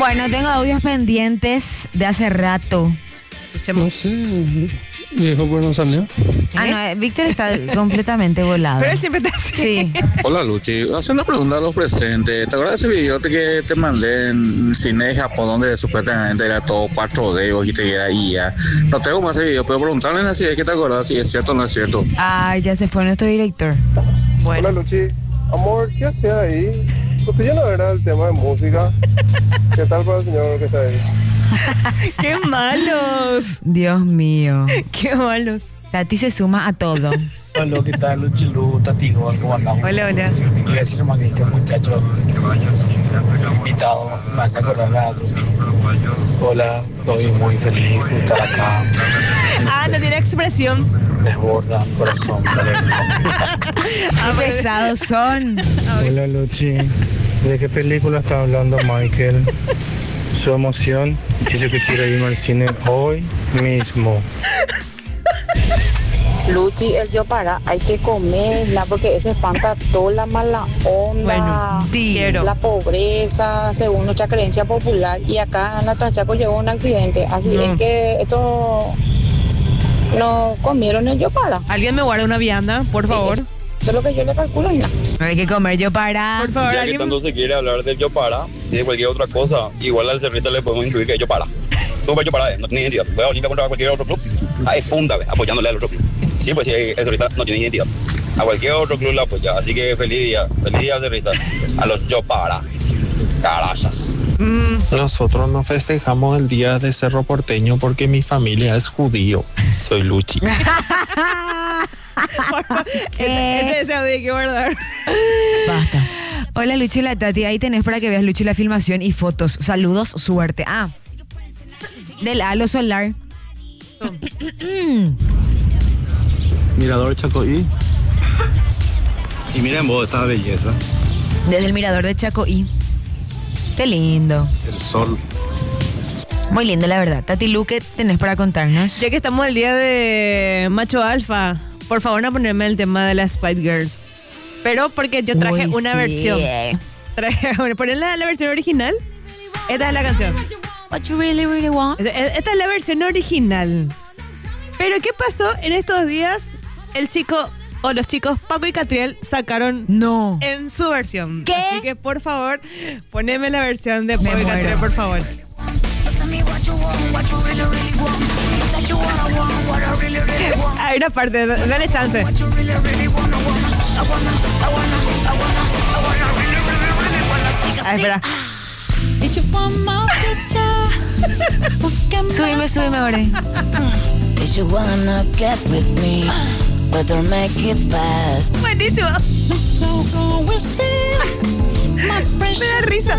Bueno, tengo audios pendientes de hace rato. No sé, viejo, pues no salió. Ah, no, Víctor está completamente volado. Pero él siempre está así. Sí. Hola Luchi, voy a hacer una pregunta a los presentes. ¿Te acuerdas de ese video que te mandé en cine de Japón donde supuestamente era todo 4D y te era IA? No tengo más ese video, pero preguntarle así es que te acuerdas si es cierto o no es cierto. Ay, ya se fue nuestro director. Bueno. Hola Luchi, amor, ¿qué haces ahí? Usted ya no era el tema de música. ¿Qué tal para el señor que está ahí? ¡Qué malos! Dios mío. ¡Qué malos! Tati se suma a todo. Hola, ¿qué tal? Luchilu, Tati, ¿cómo andamos? Hola, hola. Te quiero decir más que este muchacho invitado me hace acordar a Drupi. Hola, estoy muy feliz de estar acá. Ah, no tiene expresión. Desborda mi corazón. Qué pesados son. Hola Luchi, ¿de qué película está hablando Michael? Su emoción dice que quiere irme al cine hoy mismo. Luchi, el yo para, hay que comerla porque eso espanta toda la mala onda, Bueno, quiero. la pobreza, según nuestra creencia popular. Y acá en la Tachaco llegó un accidente, así es que esto no comieron el yo para. ¿Alguien me guarda una vianda, por favor? Eso es lo que yo le calculo y nada. Hay que comer yo para. Por favor, Ya que alguien. tanto se quiere hablar del yo para y de cualquier otra cosa, igual al cerrito le podemos incluir que yo para. Super yo para, no tiene identidad. Voy a Olimpia contra cualquier otro club. Es punta, apoyándole al otro club. Sí, pues sí, el cerrita no tiene identidad. A cualquier otro club la apoya. Así que feliz día cerrita. A los yo para. Carachas. Nosotros no festejamos el día de Cerro Porteño porque mi familia es judío. Soy Luchi. Ese audio hay que guardar. Basta. Hola Luchi y la Tati, ahí tenés para que veas Luchi la filmación y fotos. Saludos, suerte. Ah, del halo solar. Mirador Chacoí. Y miren vos esta belleza. Desde el mirador de Chacoí. Qué lindo. El sol. Muy lindo, la verdad. Tati Lu, ¿qué tenés para contarnos? Ya que estamos el día de Macho Alfa, por favor no ponerme el tema de las Spice Girls. Pero porque yo traje Uy, una sí. versión. Poner la versión original. Esta es la canción. What you really, really want? Esta es la versión original. Pero ¿qué pasó? En estos días, el chico o los chicos Paco y Catriel sacaron No. en su versión. ¿Qué? Así que por favor, poneme la versión de Me Paco y muero. Catriel, por favor. Hay una parte, dale chance. Ah, espera. Súbeme ahora. Buenísimo. Me da risa.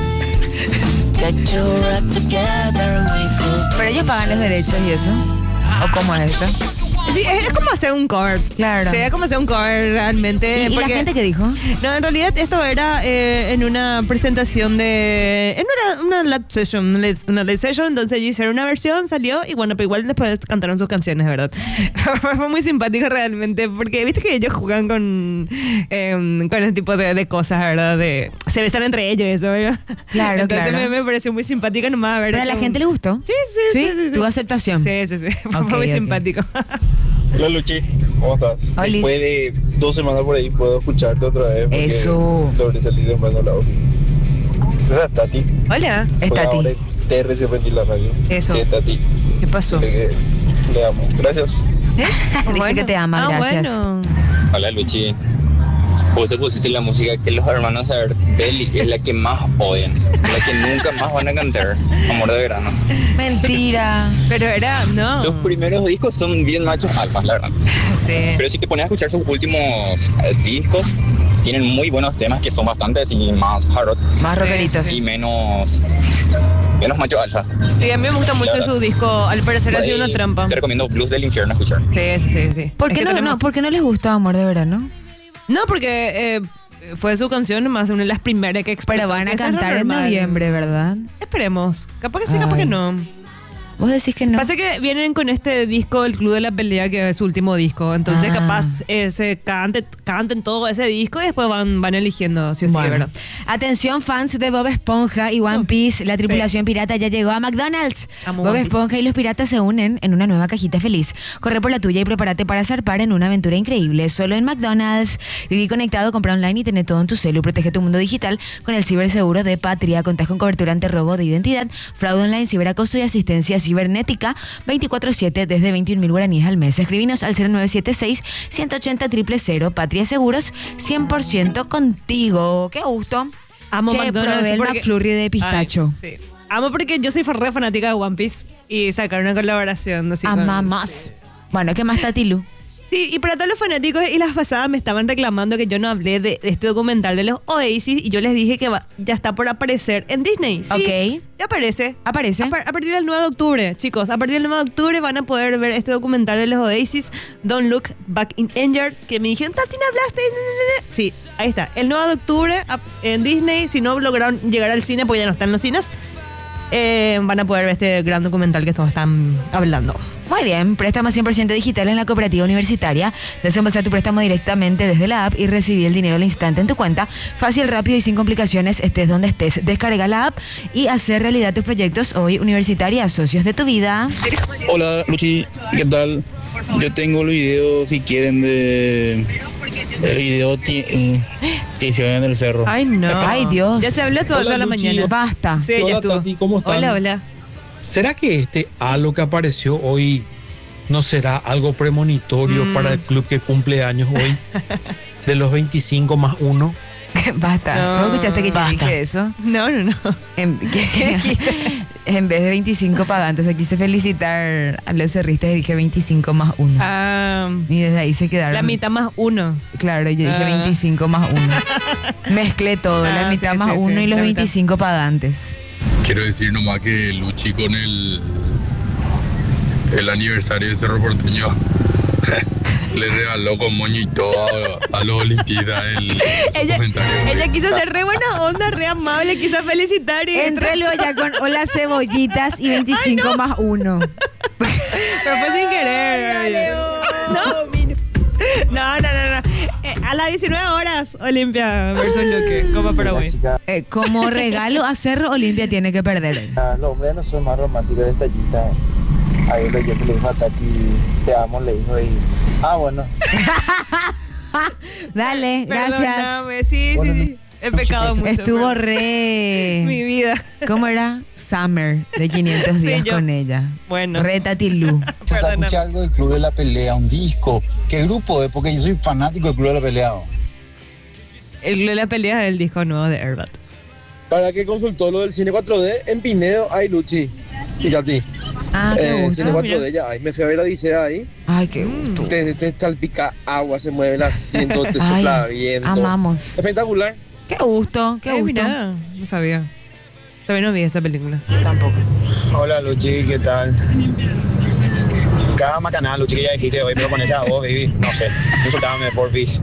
Pero ellos pagan los derechos y eso. ¿O cómo es esto? Sí, es como hacer un cover. Claro. Sí, es como hacer un cover realmente. ¿Y la porque- gente que dijo? No, en realidad esto era en una presentación de... En una live session, una live session, entonces ellos hicieron una versión, salió y bueno, pero igual después cantaron sus canciones, ¿verdad? Fue muy simpático realmente, porque viste que ellos juegan con ese tipo de cosas, ¿verdad? Se besan entre ellos, eso, ¿verdad? Claro, entonces claro. me pareció muy simpático nomás ver. ¿Pero a la gente le gustó? Sí, sí. ¿Tu aceptación? Sí. Fue Ok, muy ok. simpático. Hola Luchi, ¿cómo estás? Olis. Después de 2 semanas por ahí puedo escucharte otra vez. porque Eso. Logré salir temprano la hora. Esa es Tati. Hola. Es Por Tati. ahora te recién prendí la radio. Eso. Sí, Tati. ¿Qué pasó? Que le amo. Gracias. Dice que te ama, gracias. Bueno. Hola Luchi. Vos te pusiste la música que los hermanos Ardelli es la que más odian, la que nunca más van a cantar, Amor de Verano. Mentira. Pero era, no. Sus primeros discos son bien machos alfas, la verdad. Sí. Pero si te pones a escuchar sus últimos discos, tienen muy buenos temas que son bastante así, más hard rock Más Sí, rockeritos. y menos macho alfa. Sí, a mí me gusta mucho su disco. Al parecer ha Por sido ahí una trampa. Te recomiendo Blues del Infierno escuchar. Sí. ¿Por Es qué que no, tenemos- ¿por qué no les gustó Amor de Verano? No, porque fue su canción más una de las primeras que explotó. Pero van a Eso es lo cantar en normal. noviembre, ¿verdad? Esperemos. Capaz que sí, capaz Ay. que no. Vos decís que no. Pasa que vienen con este disco, el Club de la Pelea, que es su último disco. Entonces, capaz se canten todo ese disco y después van eligiendo, si o sí, Bueno. ¿verdad? Atención, fans de Bob Esponja y One Piece, la tripulación pirata ya llegó a McDonald's. Amo Bob One Piece. Esponja y los piratas se unen en una nueva cajita feliz. Corre por la tuya y prepárate para zarpar en una aventura increíble. Solo en McDonald's. Viví conectado, compra online y tené todo en tu celu. Protege tu mundo digital con el ciberseguro de Patria. Contás con cobertura ante robo de identidad, fraude online, ciberacoso y asistencia cibernética 24/7 desde 21.000 guaraníes al mes. Escribinos al 0976-180-000. Patria Seguros, 100% contigo. ¡Qué gusto! Amo Che, McDonald's probé el porque- McFlurry de pistacho. Ay, sí. Amo porque yo soy re fanática de One Piece y sacaron una colaboración así con- Amamos. Bueno, ¿qué más, Tatilu? Sí, y para todos los fanáticos y las pasadas me estaban reclamando que yo no hablé de este documental de los Oasis y yo les dije que ya está por aparecer en Disney. Sí, Ok. ya aparece. ¿Aparece? A partir del 9 de octubre, chicos, a partir del 9 de octubre van a poder ver este documental de los Oasis, Don't Look Back in Anger, que me dijeron, Tati, ¿no hablaste? Sí, ahí está. El 9 de octubre en Disney, si no lograron llegar al cine, pues ya no están en los cines, van a poder ver este gran documental que todos están hablando. Muy bien, préstamo 100% digital en la cooperativa universitaria. Desembolsar tu préstamo directamente desde la app y recibir el dinero al instante en tu cuenta. Fácil, rápido y sin complicaciones, estés donde estés. Descarga la app y hacer realidad tus proyectos hoy. Universitaria, socios de tu vida. Hola, Luchi, ¿qué tal? Yo tengo el video, si quieren, de... El video que hicieron en el cerro. Ay, no. Ay, Dios. Ya se habló toda Hola, la Luchi. mañana. Basta. Sí, Hola, ya estuvo. Tati, ¿cómo están? Hola, hola. ¿Será que este halo que apareció hoy no será algo premonitorio para el club que cumple años hoy? De los 25 más 1. Basta. No. ¿No escuchaste que yo Basta. dije eso? No. En vez de 25 pagantes, quise felicitar a los cerristas y dije 25 más 1. Ah, Y desde ahí se quedaron. la mitad más 1. Claro, yo dije Ah. 25 más 1. Mezclé todo, la Ah, mitad sí, más sí, 1 sí, y los la mitad. 25 pagantes. Quiero decir nomás que Luchi con el aniversario de Cerro Porteño le regaló con moño y todo a los olimpistas su comentario. Ella quiso ser re buena onda, re amable, quiso felicitar y Entré ya con hola cebollitas y 25 más 1. pero fue sin querer. No. A las 19 horas, Olimpia versus Luque, Copa Paraguay. Como regalo a Cerro, Olimpia tiene que perder. Los hombres no son más románticos de estallita. Ahí lo yo que le dijo a Tati, te amo, le dijo y... bueno. Dale, gracias. Perdóname, sí. He pecado mucho. Estuvo pero- Mi re... vida. ¿Cómo era? Summer, de 500 Sí, días yo. con ella. Bueno. Re Tatilú. Se escucha algo del Club de la Pelea, un disco. ¿Qué grupo es? Porque yo soy fanático del Club de la Pelea. El Club de la Pelea es el disco nuevo de Airbat. ¿Para qué consultó lo del cine 4D? En Pinedo hay Luchi. Fíjate. Ah, qué Cine gusto. 4D ya hay. Me fui a ver la Odisea ahí. Ay, qué gusto. Te salpica agua, se mueve el asiento, te Ay, sopla viento. amamos. Espectacular. Qué gusto, qué gusto. Mira, no sabía. Todavía no vi esa película. Tampoco. Hola, Luchi, ¿qué tal? Cada macanal, Luchi, que ya dijiste hoy, pero con esa voz, baby, no sé. Insultame, porfis.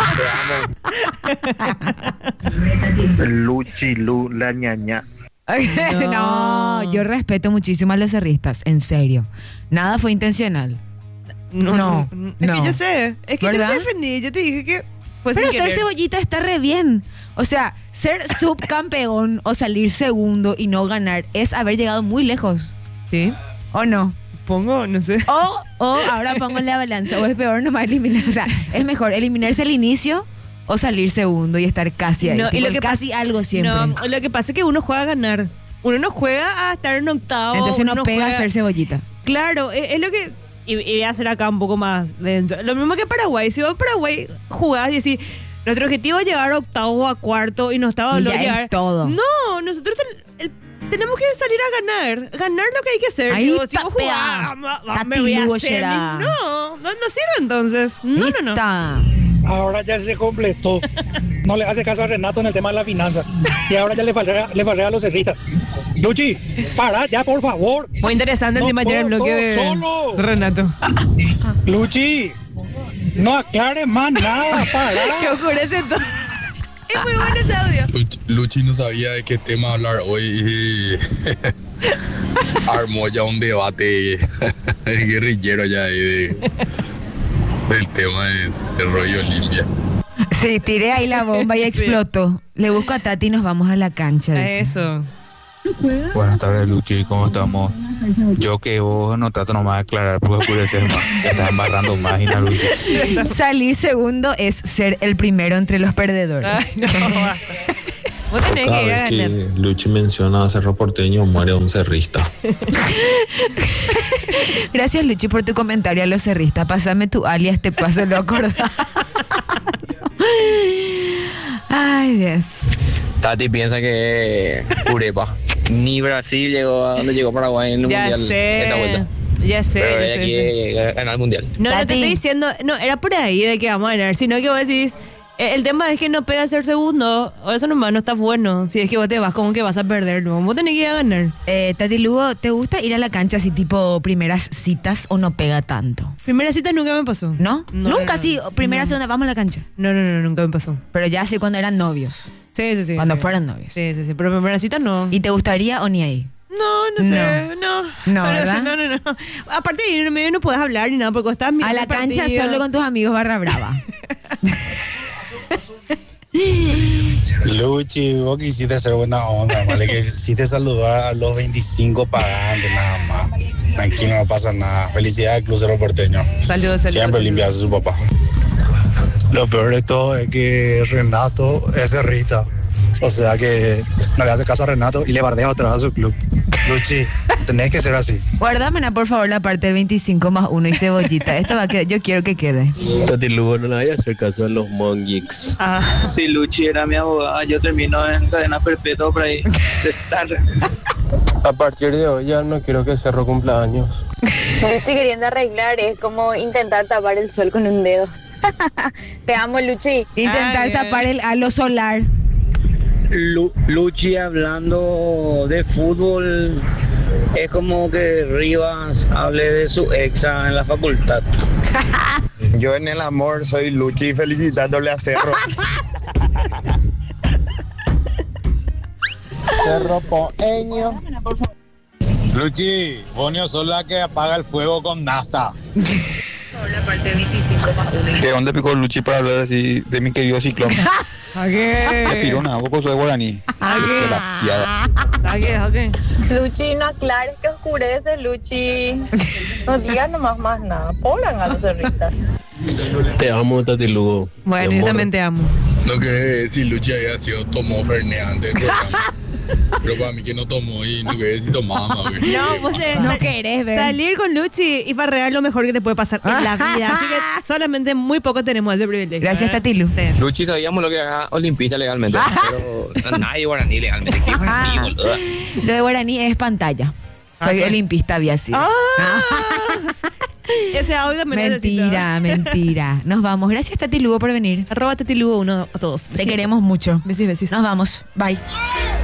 Te amo. Luchi, la ñaña. No, yo respeto muchísimo a los cerristas, en serio. Nada fue intencional. No. Es que yo sé. Es que yo ¿Verdad? te defendí. Yo te dije que fue Pero sin ser querer. cebollita está re bien. O sea, ser subcampeón o salir segundo y no ganar es haber llegado muy lejos. ¿Sí? ¿O no? Pongo, no sé. O ahora pongo en la balanza. O es peor nomás eliminar. O sea, es mejor eliminarse al inicio o salir segundo y estar casi ahí. No, y Tipo, lo que casi algo siempre. No, lo que pasa es que uno juega a ganar. Uno no juega a estar en octavo. Entonces uno no pega juega- a ser cebollita. Claro, es lo que... Y voy a hacer acá un poco más denso. Lo mismo que Paraguay. Si vos en Paraguay jugás y decís, nuestro objetivo es llegar a octavo o a cuarto y no estaba Y lo ya es llegar. todo. No, nosotros tenemos que salir a ganar. Ganar lo que hay que hacer. Ahí Digo, si está, vos pea. jugás, me voy a Tatilugo hacer. será. No sirve entonces. No. Lista. Ahora ya se completó. No le hace caso a Renato en el tema de la finanza. Y ahora ya le falrea a los cerristas. Luchi, para ya, por favor. Muy interesante el tema ayer el bloque de solo. Renato. Luchi, no aclares más nada, para. ¿Qué oscurece todo? Es muy bueno ese audio. Luchi no sabía de qué tema hablar hoy y armó ya un debate guerrillero ya ahí del tema de Cerro y Olimpia. Sí, tiré ahí la bomba y explotó. Le busco a Tati y nos vamos a la cancha. Dice. Eso. Buenas tardes, Luchi, ¿cómo estamos? Yo que vos no trato nomás de aclarar porque oscurecer más. Te estás embarrando más, Ina Luchi. Salir segundo es ser el primero entre los perdedores. Ay, no, basta. Vos tenés Cada que ir a vez ganar. que Luchi menciona a Cerro Porteño, muere un cerrista. Gracias, Luchi, por tu comentario a los cerristas. Pásame tu alias, te paso lo acordado. Ay, Dios. Tati piensa que Curepa. Ni Brasil llegó a donde llegó Paraguay en el Ya mundial esta sé. vuelta. Ya sé. Pero ya ella sé, quiere ganar el mundial. No, no te Tati. estoy diciendo, no, era por ahí de que vamos a ganar, sino que vos decís, el tema es que no pega ser segundo, o eso nomás no está bueno, si es que vos te vas como que vas a perder, ¿no? Vos tenés que ir a ganar. Tati Lugo, ¿te gusta ir a la cancha así tipo primeras citas o no pega tanto? Primera cita nunca me pasó. ¿No? Nunca así, primera, no. segunda, vamos a la cancha. No, nunca me pasó. Pero ya así cuando eran novios. Sí. Cuando sí. fueran novios. Sí, pero primera cita no. ¿Y te gustaría o ni ahí? No sé, no. No, Pero ¿verdad? No. Aparte de ir en medio no puedes hablar ni nada porque estás mirando A la el cancha partido. solo con tus amigos barra brava. Luchi, vos quisiste ser buena onda, ¿vale? Que quisiste saludar a los 25 pagantes, nada más. Tranquilo, no pasa nada. Felicidades al Club Cerro Porteño. Saludos. Siempre limpiaste a su papá. Lo peor de todo es que Renato es cerrista. O sea que no le hace caso a Renato y le bardea otra vez a su club. Luchi, tenés que ser así. Guárdame, por favor, la parte del 25 más 1 y cebollita. Esta va a quedar, yo quiero que quede. Tati Lugo, no le vaya a hacer caso a los mongeeks. Si Luchi era mi abogada, yo termino en cadena perpetua por ahí. A partir de hoy ya no quiero que Cerro cumpla años. Luchi queriendo arreglar es como intentar tapar el sol con un dedo. Te amo, Luchi. Intentar tapar el halo solar. Luchi hablando de fútbol es como que Rivas hable de su exa en la facultad. Yo en el amor soy Luchi felicitándole a Cerro. Cerro Porteño. Luchi, Bonio sos la que apaga el fuego con nafta. ¿De dónde picó Luchi para hablar así de mi querido Ciclón? De Pirona, vos soy guaraní. Desgraciada. Luchi, no aclares que oscurece, Luchi. No digas nomás más nada. Poblan a los cerristas. Te amo, Tati Lugo. Bueno, yo también te amo. No querés decir Luchi había sido tomó Fernet antes del programa. Pero para mí que no tomó y no querés decir tomaba. No, vos no querés ver. Salir con Luchi y farrear lo mejor que te puede pasar en la vida. Así que solamente muy poco tenemos ese privilegio. Gracias, Tatilu. Luchi sabíamos lo que era olimpista legalmente, pero nadie guaraní legalmente. ¿Qué guaraní, boludo? Lo de guaraní es pantalla. Soy olimpista, había sido. Ese audio me Mentira. Nos vamos. Gracias, Tati Lugo, por venir. @TatiLugo1 a todos. Te queremos mucho. Besis. Nos vamos. Bye.